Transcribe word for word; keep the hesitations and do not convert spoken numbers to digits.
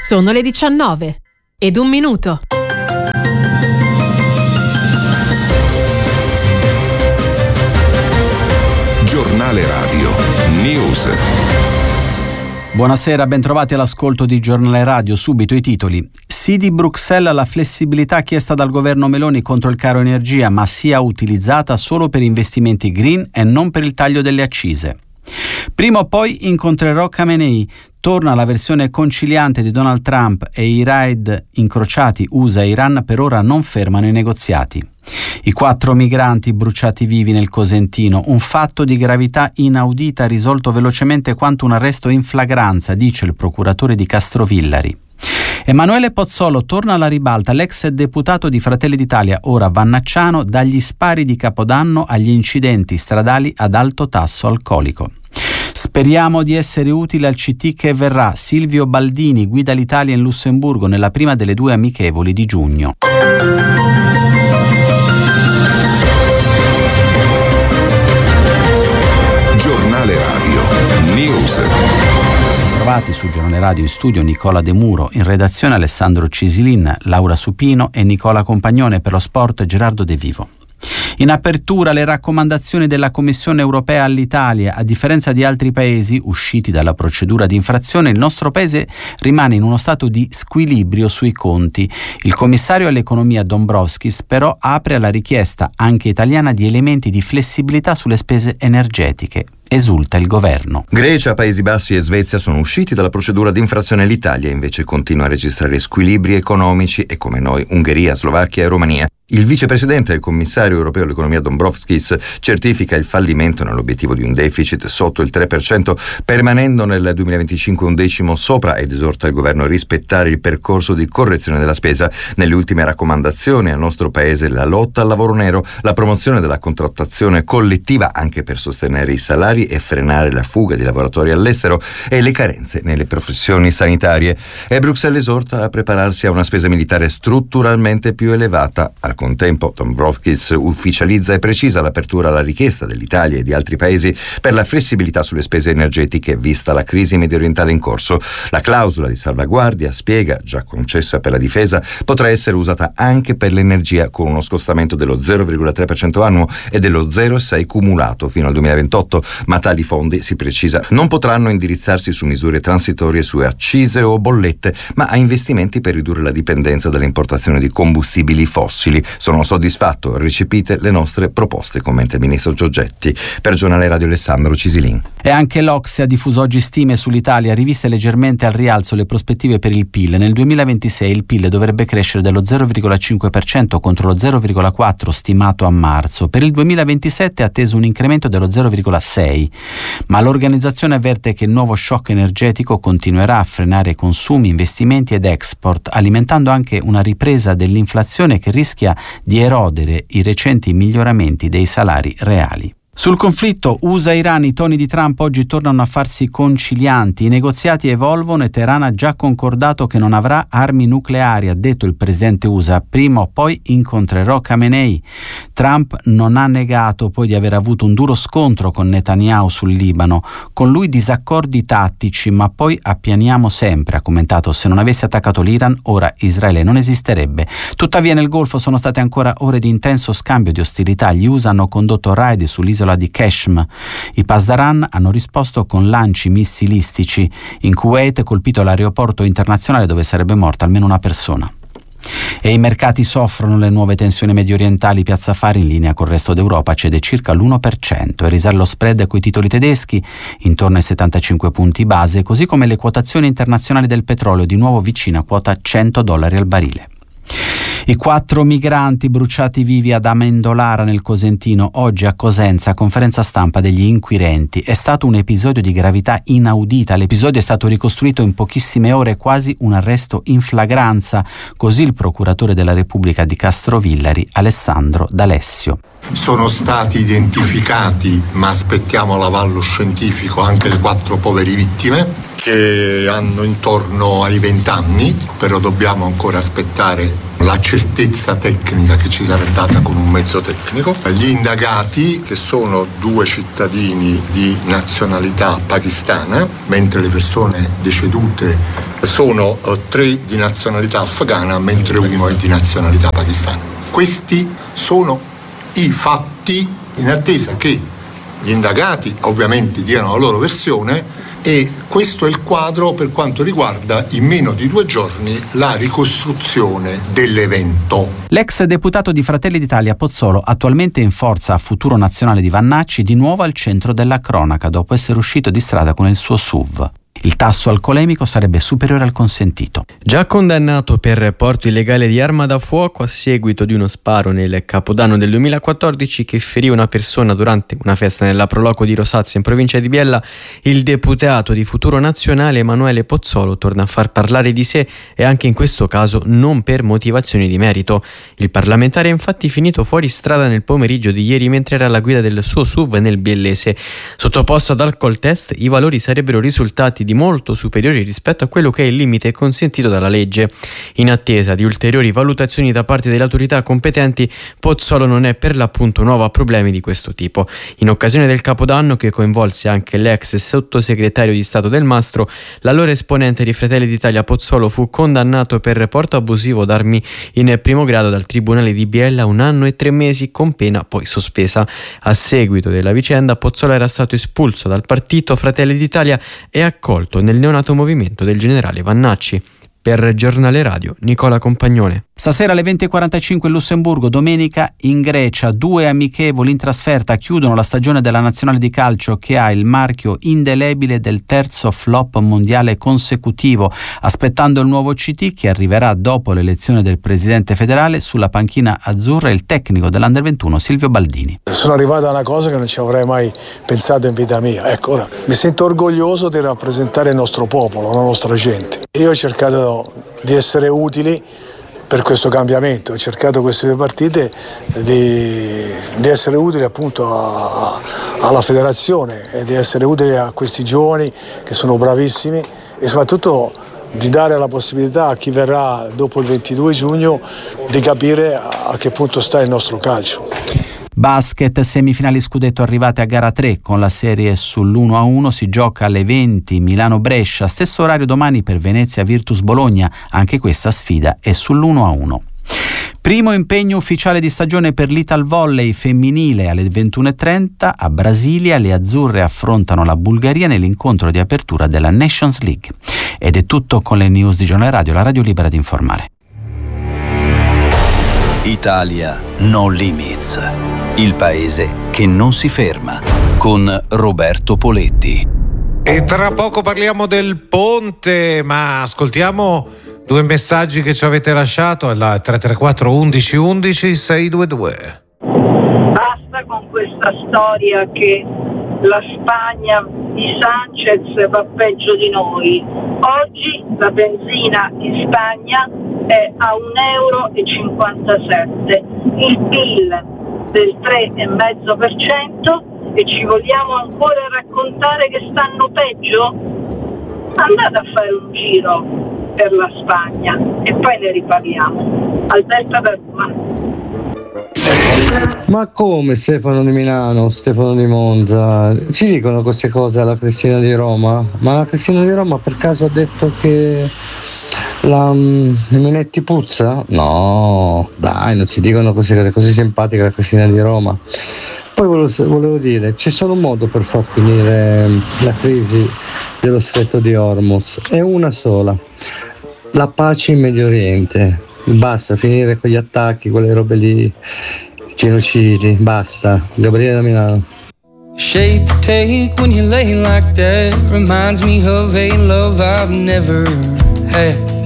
Sono le diciannove ed un minuto. Giornale Radio News. Buonasera, bentrovati all'ascolto di Giornale Radio. Subito i titoli. Sì di Bruxelles alla flessibilità chiesta dal governo Meloni contro il caro energia, ma sia utilizzata solo per investimenti green e non per il taglio delle accise. Prima o poi incontrerò Khamenei. Torna la versione conciliante di Donald Trump e i raid incrociati U S A e Iran per ora non fermano i negoziati. I quattro migranti bruciati vivi nel Cosentino, un fatto di gravità inaudita risolto velocemente quanto un arresto in flagranza, dice il procuratore di Castrovillari. Emanuele Pozzolo torna alla ribalta, l'ex deputato di Fratelli d'Italia, ora vannacciano, dagli spari di Capodanno agli incidenti stradali ad alto tasso alcolico. Speriamo di essere utili al C T che verrà. Silvio Baldini guida l'Italia in Lussemburgo nella prima delle due amichevoli di giugno. Giornale Radio News. Trovati su Giornale Radio in studio Nicola De Muro, in redazione Alessandro Cisilin, Laura Supino e Nicola Compagnone, per lo sport Gerardo De Vivo. In apertura le raccomandazioni della Commissione europea all'Italia. A differenza di altri paesi usciti dalla procedura di infrazione, il nostro paese rimane in uno stato di squilibrio sui conti. Il commissario all'economia Dombrovskis però apre alla richiesta anche italiana di elementi di flessibilità sulle spese energetiche. Esulta il governo. Grecia, Paesi Bassi e Svezia sono usciti dalla procedura di infrazione. L'Italia invece continua a registrare squilibri economici e, come noi, Ungheria, Slovacchia e Romania. Il vicepresidente e il commissario europeo all'economia Dombrovskis certifica il fallimento nell'obiettivo di un deficit sotto il tre per cento, permanendo nel duemilaventicinque un decimo sopra, ed esorta il governo a rispettare il percorso di correzione della spesa. Nelle ultime raccomandazioni al nostro paese la lotta al lavoro nero, la promozione della contrattazione collettiva anche per sostenere i salari e frenare la fuga di lavoratori all'estero e le carenze nelle professioni sanitarie. E Bruxelles esorta a prepararsi a una spesa militare strutturalmente più elevata. Al contempo Dombrovskis ufficializza e precisa l'apertura alla richiesta dell'Italia e di altri paesi per la flessibilità sulle spese energetiche vista la crisi mediorientale in corso. La clausola di salvaguardia, spiega, già concessa per la difesa, potrà essere usata anche per l'energia con uno scostamento dello zero virgola tre per cento annuo e dello zero virgola sei per cento cumulato fino al duemilaventotto, ma tali fondi, si precisa, non potranno indirizzarsi su misure transitorie su accise o bollette, ma a investimenti per ridurre la dipendenza dall'importazione di combustibili fossili. Sono soddisfatto, recepite le nostre proposte, commenta il ministro Giorgetti. Per Giornale Radio Alessandro Cisilin. E anche l'Ocse ha diffuso oggi stime sull'Italia, riviste leggermente al rialzo le prospettive per il P I L. Nel duemilaventisei il P I L dovrebbe crescere dello zero virgola cinque per cento contro lo zero virgola quattro per cento stimato a marzo. Per il duemilaventisette è atteso un incremento dello zero virgola sei per cento, ma l'organizzazione avverte che il nuovo shock energetico continuerà a frenare consumi, investimenti ed export, alimentando anche una ripresa dell'inflazione che rischia di erodere i recenti miglioramenti dei salari reali. Sul conflitto U S A-Iran i toni di Trump oggi tornano a farsi concilianti. I negoziati evolvono e Teheran ha già concordato che non avrà armi nucleari, ha detto il presidente U S A. Prima o poi incontrerò Khamenei. Trump non ha negato poi di aver avuto un duro scontro con Netanyahu sul Libano. Con lui disaccordi tattici, ma poi appianiamo sempre, ha commentato. Se non avesse attaccato l'Iran, ora Israele non esisterebbe. Tuttavia nel Golfo sono state ancora ore di intenso scambio di ostilità. Gli U S A hanno condotto raid sull'isola di Keshm. I Pasdaran hanno risposto con lanci missilistici. In Kuwait colpito l'aeroporto internazionale dove sarebbe morta almeno una persona. E i mercati soffrono le nuove tensioni mediorientali. Piazza Affari in linea col resto d'Europa cede circa l'uno per cento e risale lo spread coi titoli tedeschi intorno ai settantacinque punti base, così come le quotazioni internazionali del petrolio di nuovo vicino a quota cento dollari al barile. I quattro migranti bruciati vivi ad Amendolara nel Cosentino, oggi a Cosenza, conferenza stampa degli inquirenti. È stato un episodio di gravità inaudita. L'episodio è stato ricostruito in pochissime ore, quasi un arresto in flagranza, così il procuratore della Repubblica di Castrovillari, Alessandro D'Alessio. Sono stati identificati, ma aspettiamo l'avallo scientifico, anche le quattro povere vittime che hanno intorno ai venti anni, però dobbiamo ancora aspettare la certezza tecnica che ci sarà data con un mezzo tecnico. Gli indagati, che sono due cittadini di nazionalità pakistana, mentre le persone decedute sono eh, tre di nazionalità afghana, mentre uno è di nazionalità pakistana. Questi sono i fatti, in attesa che gli indagati ovviamente diano la loro versione, e questo è il quadro per quanto riguarda in meno di due giorni la ricostruzione dell'evento. L'ex deputato di Fratelli d'Italia Pozzolo, attualmente in forza a Futuro Nazionale di Vannacci, di nuovo al centro della cronaca dopo essere uscito di strada con il suo S U V. Il tasso alcolemico sarebbe superiore al consentito. Già condannato per porto illegale di arma da fuoco a seguito di uno sparo nel Capodanno del duemilaquattordici che ferì una persona durante una festa nella Proloco di Rosazza in provincia di Biella, il deputato di Futuro Nazionale Emanuele Pozzolo torna a far parlare di sé, e anche in questo caso non per motivazioni di merito. Il parlamentare è infatti finito fuori strada nel pomeriggio di ieri mentre era alla guida del suo S U V nel biellese. Sottoposto ad alcol test, i valori sarebbero risultati di molto superiori rispetto a quello che è il limite consentito dalla legge. In attesa di ulteriori valutazioni da parte delle autorità competenti, Pozzolo non è per l'appunto nuovo a problemi di questo tipo. In occasione del Capodanno, che coinvolse anche l'ex sottosegretario di Stato Del Mastro, l'allora esponente di Fratelli d'Italia Pozzolo fu condannato per porto abusivo d'armi in primo grado dal Tribunale di Biella un anno e tre mesi, con pena poi sospesa. A seguito della vicenda, Pozzolo era stato espulso dal partito Fratelli d'Italia e accolto nel neonato movimento del generale Vannacci. Per Giornale Radio, Nicola Compagnone. Stasera alle venti e quarantacinque in Lussemburgo, domenica in Grecia, due amichevoli in trasferta chiudono la stagione della nazionale di calcio, che ha il marchio indelebile del terzo flop mondiale consecutivo, aspettando il nuovo C T che arriverà dopo l'elezione del presidente federale. Sulla panchina azzurra il tecnico dell'Under ventuno Silvio Baldini. Sono arrivato a una cosa che non ci avrei mai pensato in vita mia. Ecco, ora mi sento orgoglioso di rappresentare il nostro popolo, la nostra gente. Io ho cercato di essere utili per questo cambiamento, ho cercato queste due partite di, di essere utili appunto a, alla federazione e di essere utili a questi giovani che sono bravissimi, e soprattutto di dare la possibilità a chi verrà dopo il ventidue giugno di capire a che punto sta il nostro calcio. Basket, semifinali scudetto arrivate a gara tre con la serie sull'uno a uno, si gioca alle venti Milano-Brescia, stesso orario domani per Venezia Virtus Bologna, anche questa sfida è sull'uno a uno. Primo impegno ufficiale di stagione per l'Ital Volley femminile alle ventuno e trenta a Brasilia, le azzurre affrontano la Bulgaria nell'incontro di apertura della Nations League. Ed è tutto con le news di Giornale Radio, la radio libera di informare. Italia No Limits, il paese che non si ferma, con Roberto Poletti. E tra poco parliamo del ponte, ma ascoltiamo due messaggi che ci avete lasciato alla tre tre quattro undici undici sei due due. Basta con questa storia che la Spagna di Sanchez va peggio di noi. Oggi la benzina in Spagna è a un euro e cinquantasette, il P I L del tre virgola cinque per cento, e ci vogliamo ancora raccontare che stanno peggio? Andate a fare un giro per la Spagna e poi ne riparliamo. Alberta da Roma. Ma come Stefano di Milano, Stefano di Monza? Ci dicono queste cose alla Cristina di Roma? Ma la Cristina di Roma per caso ha detto che la um, Minetti puzza? No, dai, non ci dicono così, è così simpatica la Cristina di Roma. Poi volevo, volevo dire, c'è solo un modo per far finire la crisi dello stretto di Hormuz, è una sola: la pace in Medio Oriente. Basta finire con gli attacchi, quelle robe lì, genocidi, basta. Gabriele da Milano. Shape to take when you lay like that reminds me of a love I've never had.